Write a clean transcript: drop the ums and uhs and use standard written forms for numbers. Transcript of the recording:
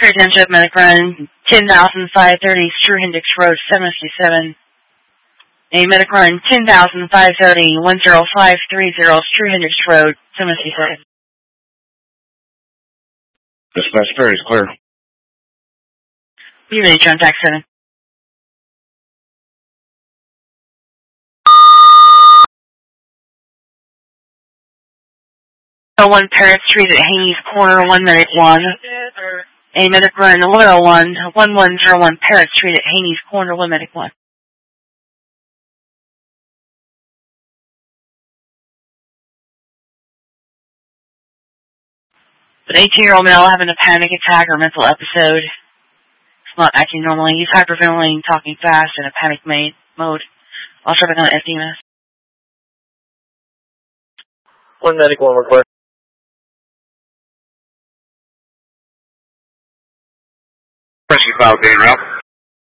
Great Township Medic Run 10,530 True Hendricks Road, 767. A Medic Run 10,530 10530 True Hendricks Road, 767. Dispatch Ferry is clear. You ready, Contact 7. One Parrot Street at Haney's Corner, 1 Medic 1. A Medic Run 101 1101 Parrot Street at Haney's Corner, 1 Medic 1. An 18-year-old male having a panic attack or mental episode. He's not acting normally. He's hyperventilating, talking fast, in a panic mode. I'll try to on FDMS. 1 Medic 1, we're clear. Rescue 5 being route.